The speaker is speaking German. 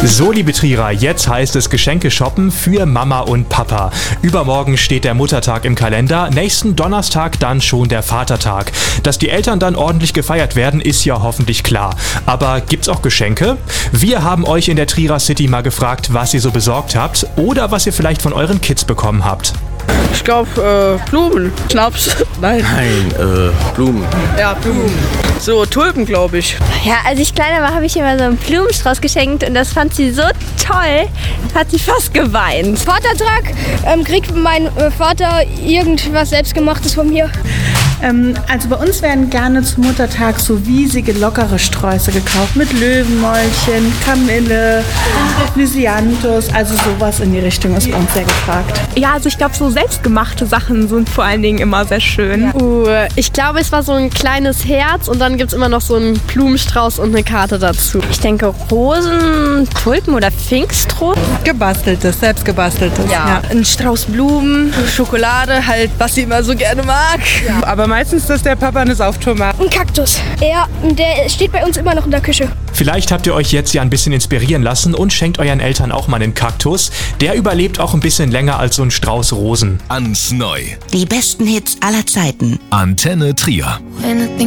So, liebe Trierer, jetzt heißt es Geschenke shoppen für Mama und Papa. Übermorgen steht der Muttertag im Kalender, nächsten Donnerstag dann schon der Vatertag. Dass die Eltern dann ordentlich gefeiert werden, ist ja hoffentlich klar. Aber gibt's auch Geschenke? Wir haben euch in der Trierer City mal gefragt, was ihr so besorgt habt oder was ihr vielleicht von euren Kids bekommen habt. Ich glaube, Blumen. Schnaps. Nein, Blumen. Ja, Blumen. So, Tulpen, glaube ich. Ja, als ich kleiner war, habe ich ihr mal so einen Blumenstrauß geschenkt und das fand sie so toll, hat sie fast geweint. Vatertag kriegt mein Vater irgendwas Selbstgemachtes von mir. Also bei uns werden gerne zum Muttertag so riesige, lockere Sträuße gekauft mit Löwenmäulchen, Kamille, Lysianthus, also sowas in die Richtung ist bei uns sehr gefragt. Ja, also ich glaube, so selbstgemachte Sachen sind vor allen Dingen immer sehr schön. Ich glaube, es war so ein kleines Herz und dann gibt es immer noch so einen Blumenstrauß und eine Karte dazu. Ich denke Rosen, Tulpen oder Pfingstrosen. Gebasteltes, selbstgebasteltes. Ja, ein Strauß Blumen, Schokolade, halt, was sie immer so gerne mag. Ja. Aber meistens ist der Papa eine Sauftour macht. Ein Kaktus. Der steht bei uns immer noch in der Küche. Vielleicht habt ihr euch jetzt ja ein bisschen inspirieren lassen und schenkt euren Eltern auch mal einen Kaktus. Der überlebt auch ein bisschen länger als so ein Strauß Rosen. Ans Neu. Die besten Hits aller Zeiten. Antenne Trier.